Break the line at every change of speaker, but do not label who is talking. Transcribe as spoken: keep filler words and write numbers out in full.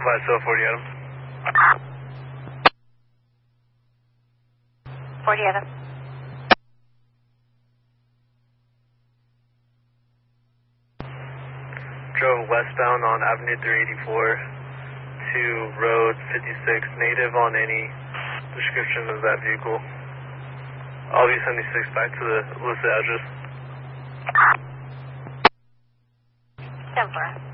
five so forty Adam.
forty Adam.
Drove westbound on Avenue three eighty-four to Road fifty-six, native on any description of that vehicle. I'll be seventy-six back to the listed address.
ten four.